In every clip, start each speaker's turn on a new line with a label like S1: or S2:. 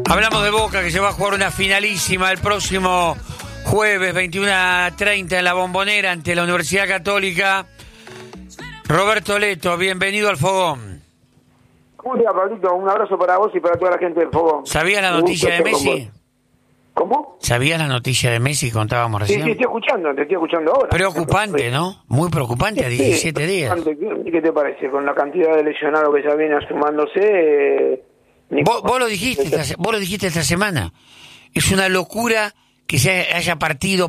S1: Hablamos de Boca, que se va a jugar una finalísima el próximo jueves 21:30 en la Bombonera ante la Universidad Católica. Roberto Leto, bienvenido al Fogón.
S2: ¿Cómo te va, Pablito? Un abrazo para vos y para toda la gente del Fogón.
S1: ¿Sabías la noticia de Messi?
S2: ¿Cómo?
S1: ¿Sabías la noticia de Messi que contábamos recién?
S2: Sí, te estoy escuchando ahora.
S1: Preocupante, ¿no? Muy preocupante a 17 días.
S2: ¿Qué te parece? Con la cantidad de lesionados que ya viene sumándose...
S1: Vos lo dijiste esta semana. Es una locura que se haya partido.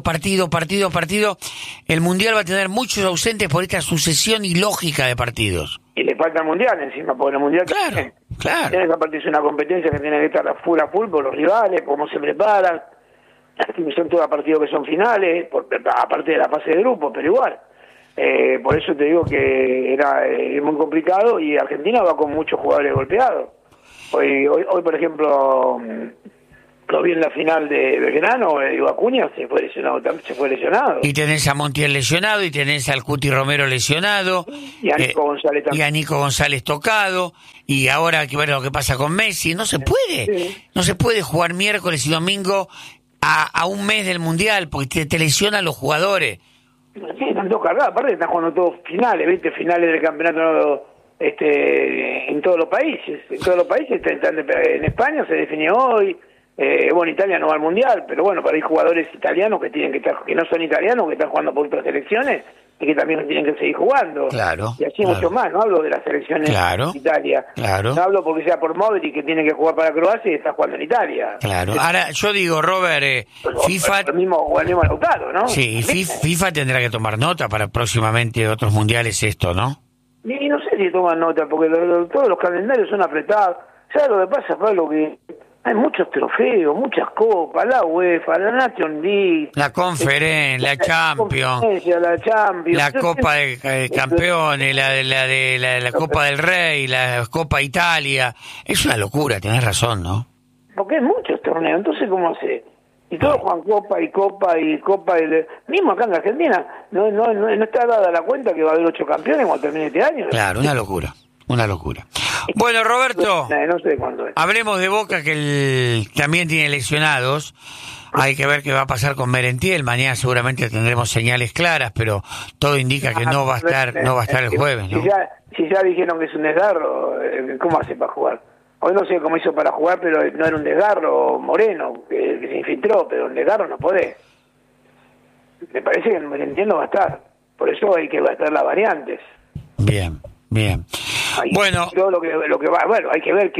S1: El Mundial va a tener muchos ausentes por esta sucesión ilógica de partidos.
S2: Y le falta el Mundial encima, porque el Mundial...
S1: Claro.
S2: Tiene que partirse una competencia que tiene que estar a full por los rivales, cómo se preparan. Son todos partidos que son finales, aparte de la fase de grupo, pero igual. Por eso te digo que era muy complicado y Argentina va con muchos jugadores golpeados. Hoy por ejemplo, lo vi en la final de Belgrano, Acuña se fue lesionado.
S1: Y tenés a Montiel lesionado, y tenés al Cuti Romero lesionado.
S2: Y a Nico González también.
S1: Y a Nico González tocado. Y ahora hay que ver lo que pasa con Messi. No se puede. Sí. No se puede jugar miércoles y domingo a un mes del Mundial, porque te lesionan los jugadores.
S2: Sí, están todos cargados. Aparte están jugando todos finales, ¿viste? Finales del campeonato... en todos los países, en España se definió hoy, Italia no va al Mundial, pero bueno, para hay jugadores italianos que tienen que estar, que no son italianos, que están jugando por otras selecciones y que también tienen que seguir jugando.
S1: Claro.
S2: Y así mucho más, no hablo de las selecciones de Italia.
S1: Claro.
S2: No hablo porque sea por Modric, que tiene que jugar para Croacia y está jugando en Italia.
S1: Claro. Ahora, yo digo, Robert, FIFA...
S2: El mismo Lautaro, ¿no?
S1: Sí, FIFA tendrá que tomar nota para próximamente otros mundiales esto, ¿no?
S2: Y no sé si toman nota, porque todos los calendarios son apretados. ¿Sabes lo que pasa, Pablo? Que hay muchos trofeos, muchas copas, la UEFA, la Nation League...
S1: La Conference, la Champions, la Copa de Campeones, la Copa del Rey, la Copa Italia... Es una locura, tenés razón, ¿no?
S2: Porque hay muchos torneos, entonces ¿cómo hace? Y todos juegan Copa. Mismo acá en la Argentina, no está dada la cuenta que va a haber 8 campeones cuando termine este año.
S1: Claro, una locura. Bueno, Roberto,
S2: no sé cuándo es.
S1: Hablemos de Boca, que también tiene lesionados. Hay que ver qué va a pasar con Merentiel. Mañana seguramente tendremos señales claras, pero todo indica que no va a estar el jueves, ¿no?
S2: Si ya dijeron que es un desgarro, ¿cómo hace para jugar? Hoy no sé cómo hizo para jugar, pero no era un desgarro Moreno, que se infiltró, pero un desgarro no podés. Me parece que en Merentiel no va a estar. Por eso hay que gastar las variantes.
S1: Bien. Bueno,
S2: hay que ver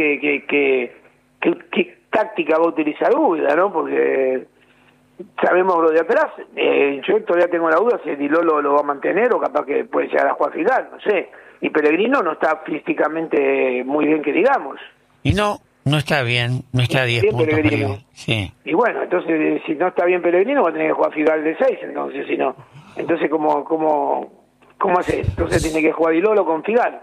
S2: qué táctica va a utilizar Úbeda, ¿no? Porque sabemos lo de atrás. Yo todavía tengo la duda si Di Lolo lo va a mantener o capaz que puede llegar a jugar final, no sé. Y Pellegrino no está físicamente muy bien, que digamos.
S1: Y no está bien, no está a 10 puntos.
S2: Pellegrino.
S1: Sí.
S2: Y bueno, entonces si no está bien Pellegrino va a tener que jugar Figal de 6, entonces si no. Entonces ¿cómo hace? Entonces tiene que jugar Di Lolo con Figal.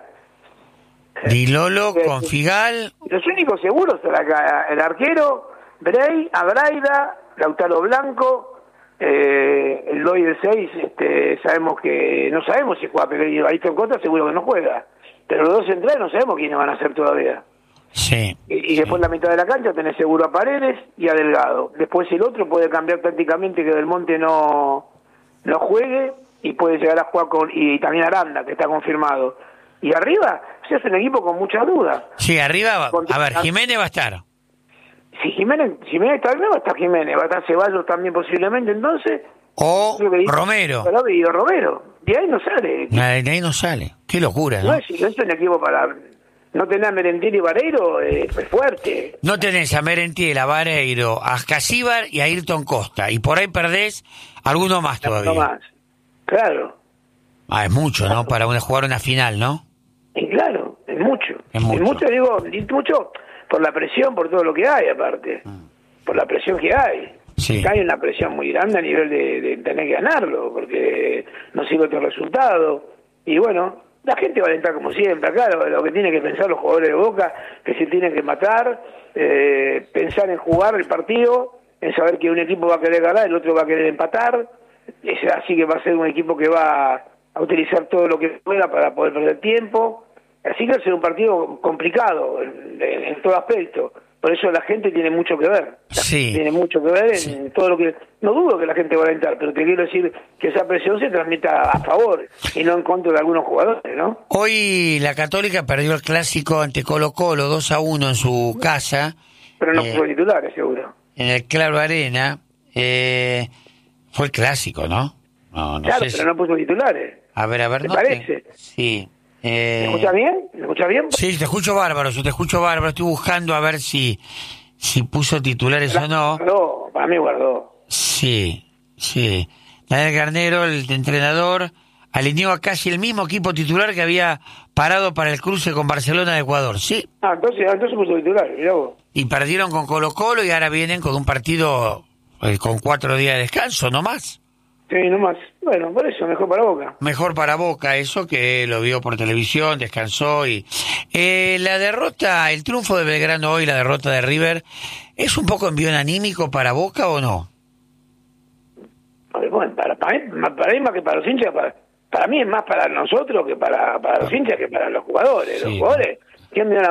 S1: Di Lolo con Figal.
S2: Los únicos seguros son acá, el arquero, Brey, Abraida, Lautaro Blanco, el Loy de 6, sabemos que no sabemos si juega Pellegrino. Ahí en contra seguro que no juega. Pero los dos centrales no sabemos quiénes van a ser todavía.
S1: Sí.
S2: Y después la mitad de la cancha tenés seguro a Paredes y a Delgado. Después el otro puede cambiar tácticamente, que Del Monte no juegue y puede llegar a jugar y también Aranda, que está confirmado. Y arriba, se hace un equipo con muchas dudas.
S1: Sí, arriba, a ver, Jiménez va a estar.
S2: Si Jiménez está bien, va a estar Jiménez, va a estar Ceballos también posiblemente, entonces...
S1: O Romero.
S2: Y Romero, de ahí no sale.
S1: De ahí no sale, qué locura, ¿no?
S2: No es un equipo para... No tenés a Merentiel y Vareiro, es fuerte.
S1: No tenés a Merentiel, a Vareiro, a Casíbar y a Ayrton Costa. Y por ahí perdés alguno más todavía.
S2: Más. Claro.
S1: Es mucho, ¿no? Para jugar una final, ¿no?
S2: Y claro, es mucho. Es mucho por la presión, por todo lo que hay aparte. Por la presión que hay.
S1: Sí.
S2: Hay una presión muy grande a nivel de tener que ganarlo, porque no sigue otro resultado. Y bueno... La gente va a alentar como siempre, acá lo que tienen que pensar los jugadores de Boca, que se tienen que matar, pensar en jugar el partido, en saber que un equipo va a querer ganar, el otro va a querer empatar, así que va a ser un equipo que va a utilizar todo lo que pueda para poder perder tiempo, así que va a ser un partido complicado en todo aspecto, Por eso la gente tiene mucho que ver.
S1: Sí.
S2: Tiene mucho que ver en todo lo que... No dudo que la gente va a alentar, pero te quiero decir que esa presión se transmita a favor y no en contra de algunos jugadores, ¿no?
S1: Hoy la Católica perdió el clásico ante Colo-Colo 2-1 en su casa.
S2: Pero no puso titulares, seguro.
S1: En el Claro Arena. Fue el clásico, ¿no? No
S2: claro,
S1: sé
S2: pero no puso titulares.
S1: A ver,
S2: ¿Te
S1: no
S2: parece?
S1: Sí.
S2: ¿Me escuchas bien? ¿Me escuchas bien?
S1: Sí, te escucho bárbaro, yo te escucho bárbaro. Estoy buscando a ver si puso titulares o no.
S2: Guardó, para mí guardó.
S1: Sí. Daniel Garnero, el entrenador, alineó a casi el mismo equipo titular que había parado para el cruce con Barcelona de Ecuador, ¿sí?
S2: Entonces puso titulares, mirá vos.
S1: Y perdieron con Colo-Colo y ahora vienen con un partido con 4 días de descanso, no más.
S2: Sí, no más. Bueno, por eso, mejor para Boca.
S1: Mejor para Boca, eso que lo vio por televisión, descansó y... la derrota, el triunfo de Belgrano hoy, la derrota de River, ¿es un poco envión anímico para Boca o no?
S2: Bueno, para mí más que para los hinchas, para mí es más para nosotros que para los hinchas que para los jugadores.
S1: Sí.
S2: Los jugadores, ¿quién me da